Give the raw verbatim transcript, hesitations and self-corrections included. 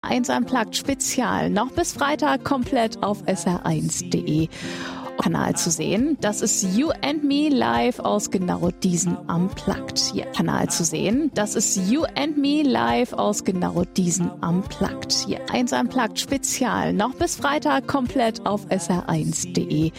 eins Unplugged Spezial. Noch bis Freitag komplett auf S R eins Punkt de. Kanal zu sehen. Das ist You and Me live aus genau diesen Unplugged hier. Kanal zu sehen. Das ist You and Me live aus genau diesen Unplugged hier. eins Unplugged Spezial. Noch bis Freitag komplett auf S R eins Punkt de.